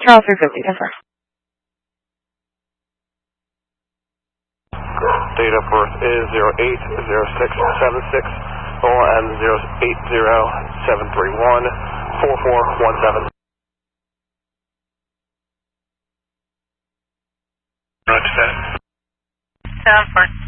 Charles 350, confirm. Date of birth is 080676, and 0807314417. Roger that. 747.